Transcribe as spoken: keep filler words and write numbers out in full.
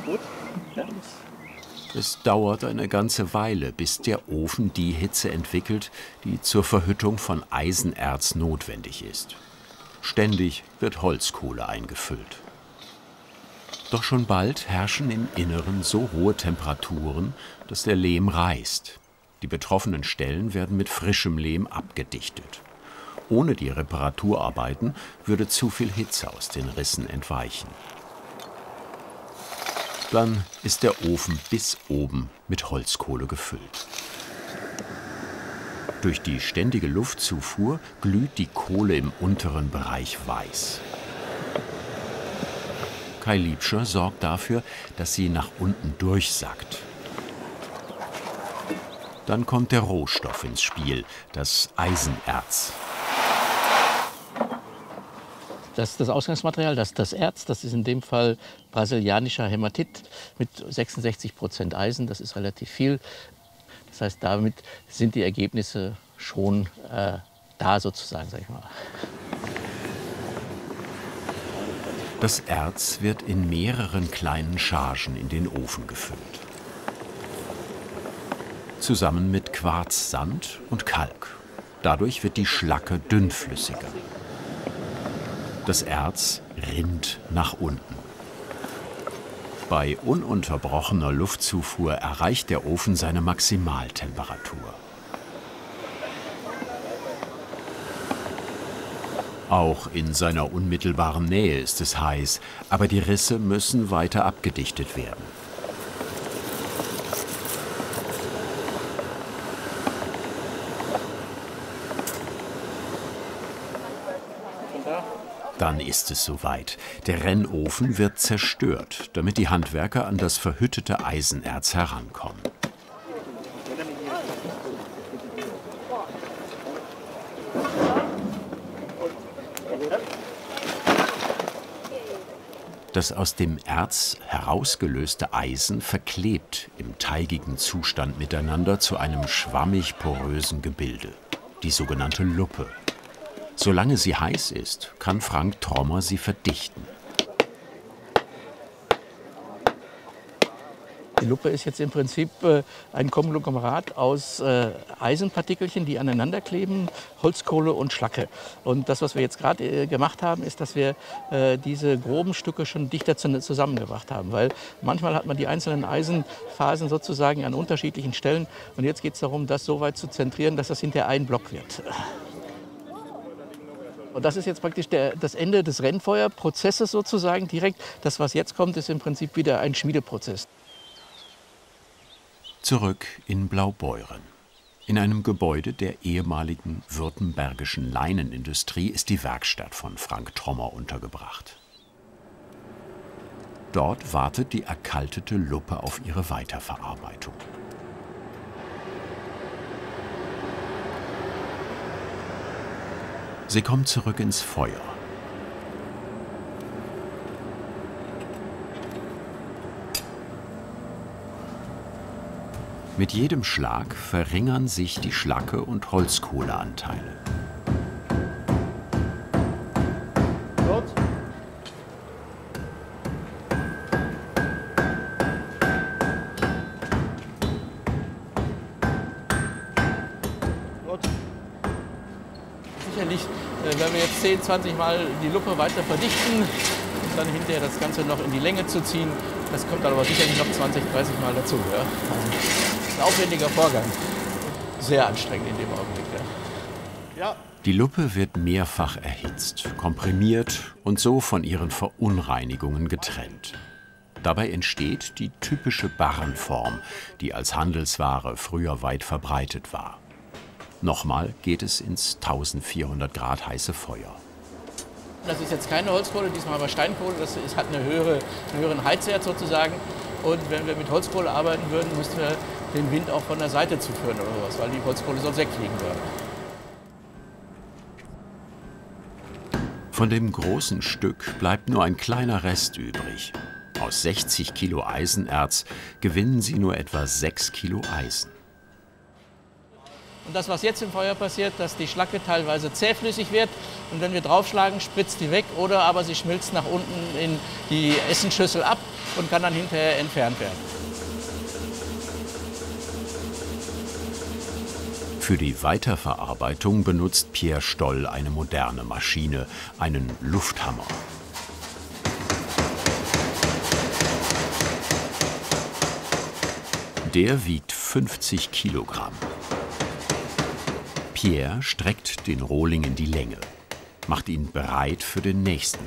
Gut. Ja. Es dauert eine ganze Weile, bis der Ofen die Hitze entwickelt, die zur Verhüttung von Eisenerz notwendig ist. Ständig wird Holzkohle eingefüllt. Doch schon bald herrschen im Inneren so hohe Temperaturen, dass der Lehm reißt. Die betroffenen Stellen werden mit frischem Lehm abgedichtet. Ohne die Reparaturarbeiten würde zu viel Hitze aus den Rissen entweichen. Dann ist der Ofen bis oben mit Holzkohle gefüllt. Durch die ständige Luftzufuhr glüht die Kohle im unteren Bereich weiß. Kai Liebscher sorgt dafür, dass sie nach unten durchsackt. Dann kommt der Rohstoff ins Spiel, das Eisenerz. Das ist das Ausgangsmaterial, das ist das Erz. Das ist in dem Fall brasilianischer Hämatit mit sechsundsechzig Prozent Eisen. Das ist relativ viel. Das heißt, damit sind die Ergebnisse schon äh, da sozusagen, sag ich mal. Das Erz wird in mehreren kleinen Chargen in den Ofen gefüllt. Zusammen mit Quarzsand und Kalk. Dadurch wird die Schlacke dünnflüssiger. Das Erz rinnt nach unten. Bei ununterbrochener Luftzufuhr erreicht der Ofen seine Maximaltemperatur. Auch in seiner unmittelbaren Nähe ist es heiß, aber die Risse müssen weiter abgedichtet werden. Dann ist es soweit. Der Rennofen wird zerstört, damit die Handwerker an das verhüttete Eisenerz herankommen. Das aus dem Erz herausgelöste Eisen verklebt im teigigen Zustand miteinander zu einem schwammig porösen Gebilde, die sogenannte Luppe. Solange sie heiß ist, kann Frank Trommer sie verdichten. Die Luppe ist jetzt im Prinzip äh, ein Konglomerat aus äh, Eisenpartikelchen, die aneinander kleben, Holzkohle und Schlacke. Und das, was wir jetzt gerade äh, gemacht haben, ist, dass wir äh, diese groben Stücke schon dichter zu, zusammengebracht haben. Weil manchmal hat man die einzelnen Eisenphasen sozusagen an unterschiedlichen Stellen. Und jetzt geht es darum, das so weit zu zentrieren, dass das hinterher ein Block wird. Und das ist jetzt praktisch der, das Ende des Rennfeuerprozesses sozusagen direkt. Das, was jetzt kommt, ist im Prinzip wieder ein Schmiedeprozess. Zurück in Blaubeuren. In einem Gebäude der ehemaligen württembergischen Leinenindustrie ist die Werkstatt von Frank Trommer untergebracht. Dort wartet die erkaltete Luppe auf ihre Weiterverarbeitung. Sie kommt zurück ins Feuer. Mit jedem Schlag verringern sich die Schlacke- und Holzkohleanteile. Gut. Gut. Sicherlich, wenn wir jetzt zehn, zwanzig Mal die Luppe weiter verdichten und dann hinterher das Ganze noch in die Länge zu ziehen, das kommt dann aber sicherlich noch zwanzig, dreißig Mal dazu. Ja. Ein aufwendiger Vorgang. Sehr anstrengend in dem Augenblick. Ja. Ja. Die Luppe wird mehrfach erhitzt, komprimiert und so von ihren Verunreinigungen getrennt. Dabei entsteht die typische Barrenform, die als Handelsware früher weit verbreitet war. Nochmal geht es ins eintausendvierhundert Grad heiße Feuer. Das ist jetzt keine Holzkohle, diesmal aber Steinkohle. Das ist, hat eine höhere, einen höheren Heizwert sozusagen. Und wenn wir mit Holzkohle arbeiten würden, müssten wir den Wind auch von der Seite zuführen oder sowas, weil die Holzkohle sonst wegfliegen würde. Von dem großen Stück bleibt nur ein kleiner Rest übrig. Aus sechzig Kilo Eisenerz gewinnen sie nur etwa sechs Kilo Eisen. Und das, was jetzt im Feuer passiert, dass die Schlacke teilweise zähflüssig wird und wenn wir draufschlagen, spritzt die weg oder aber sie schmilzt nach unten in die Essenschüssel ab und kann dann hinterher entfernt werden. Für die Weiterverarbeitung benutzt Pierre Stoll eine moderne Maschine, einen Lufthammer. Der wiegt fünfzig Kilogramm. Pierre streckt den Rohling in die Länge, macht ihn bereit für den nächsten